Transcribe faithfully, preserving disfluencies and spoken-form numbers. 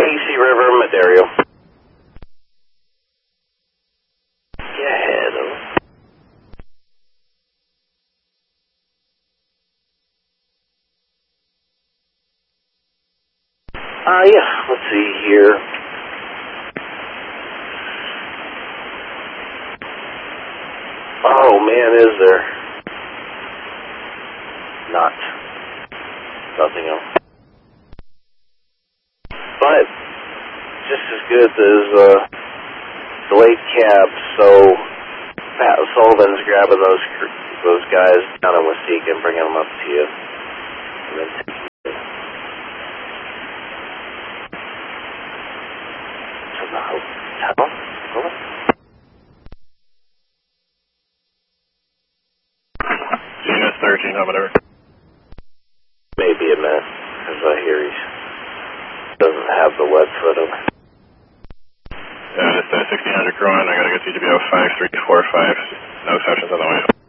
Easy River, Madario. Yeah, hello. Uh, yeah, let's see here. Oh, man, is there? Not. Nothing else. But, just as good as, uh, delayed cab, so Pat Sullivan's grabbing those those guys down in Waseca and bringing them up to you. And then taking you to the hotel. Over. G S thirteen, how about ever? Maybe a minute, because I hear he doesn't have the web foot over. Yeah, just uh, sixteen hundred Crowan. I gotta get you to be out five three four five. No sessions on the way.